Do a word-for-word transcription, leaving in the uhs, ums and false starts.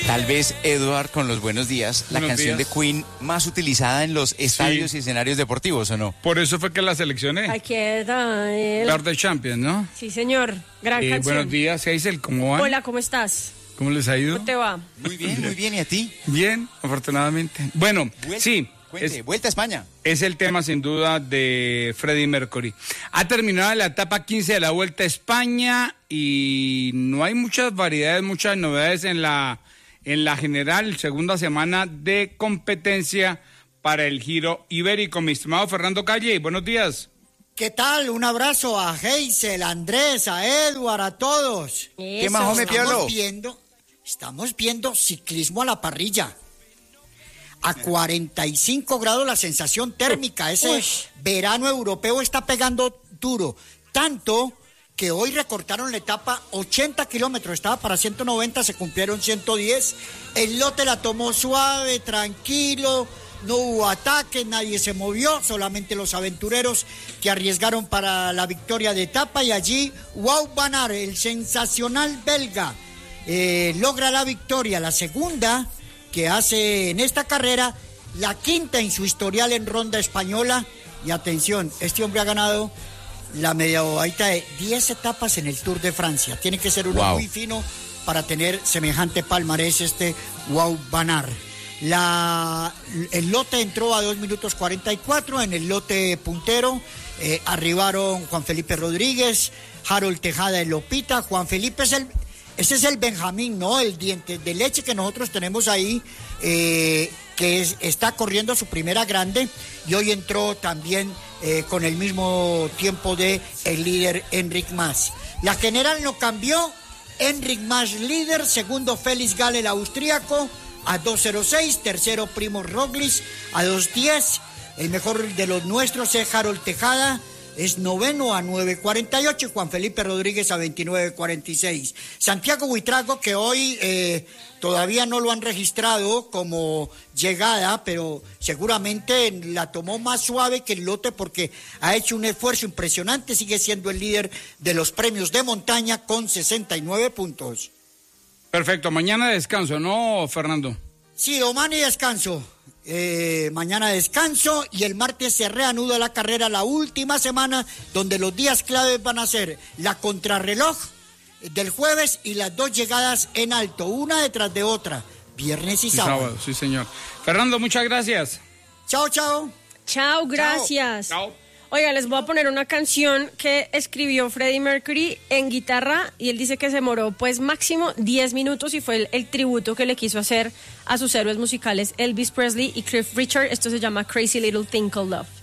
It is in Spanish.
Tal vez, Edward, con los buenos días, la Buenos canción días. de Queen más utilizada en los estadios Sí. y escenarios deportivos, ¿o no? Por eso fue que la seleccioné. Aquí está él. Guard the Champions, ¿no? Sí, señor. Gran Eh, canción. buenos días, Hazel, ¿cómo van? Hola, ¿cómo estás? ¿Cómo les ha ido? ¿Cómo te va? Muy bien, muy bien. ¿Y a ti? Bien, afortunadamente. Bueno, Vuelta, sí, Cuente, es, vuelta a España. es el tema sin duda de Freddie Mercury. Ha terminado la etapa quince de la Vuelta a España y no hay muchas variedades, muchas novedades en la, en la general, segunda semana de competencia para el Giro Ibérico. Mi estimado Fernando Calle, buenos días. ¿Qué tal? Un abrazo a Hazel, a Andrés, a Edward, a todos. ¿Qué más, hombre, Piolo? Estamos viendo, estamos viendo ciclismo a la parrilla. A cuarenta y cinco grados la sensación térmica. Ese Uy. verano europeo está pegando duro. Tanto que hoy recortaron la etapa ochenta kilómetros. Estaba para ciento noventa, se cumplieron ciento diez. El lote la tomó suave, tranquilo. No hubo ataques, nadie se movió, solamente los aventureros que arriesgaron para la victoria de etapa. Y allí, Wout van Aert, el sensacional belga, eh, logra la victoria, la segunda que hace en esta carrera, la quinta en su historial en ronda española. Y atención, este hombre ha ganado la media bobadita de diez etapas en el Tour de Francia. Tiene que ser uno Wow. muy fino para tener semejante palmarés este Wout van Aert. La, el lote entró a dos minutos cuarenta y cuatro, en el lote puntero eh, arribaron Juan Felipe Rodríguez, Harold Tejada y Lopita. Juan Felipe es el, ese es el Benjamín, ¿no? El diente de leche que nosotros tenemos ahí, eh, que es, está corriendo su primera grande, y hoy entró también eh, con el mismo tiempo de el líder Enric Mas. La general no cambió, Enric Mas líder, segundo Félix Gall el austríaco a dos cero seis, tercero Primo Roglic a dos diez, el mejor de los nuestros es Harold Tejada, es noveno a nueve cuarenta y ocho, Juan Felipe Rodríguez a veintinueve cuarenta y seis. Santiago Buitrago, que hoy eh, todavía no lo han registrado como llegada, pero seguramente la tomó más suave que el lote porque ha hecho un esfuerzo impresionante, sigue siendo el líder de los premios de montaña con sesenta y nueve puntos. Perfecto, mañana descanso, ¿no, Fernando? Sí, Omani descanso. Eh, mañana descanso y el martes se reanuda la carrera, la última semana, donde los días claves van a ser la contrarreloj del jueves y las dos llegadas en alto, una detrás de otra, viernes y Sí, sábado. sábado, sí, señor. Fernando, muchas gracias. Chao, chao. Chao, gracias. Chao. Oiga, les voy a poner una canción que escribió Freddie Mercury en guitarra y él dice que se demoró pues máximo diez minutos y fue el, el tributo que le quiso hacer a sus héroes musicales Elvis Presley y Cliff Richard. Esto se llama Crazy Little Thing Called Love.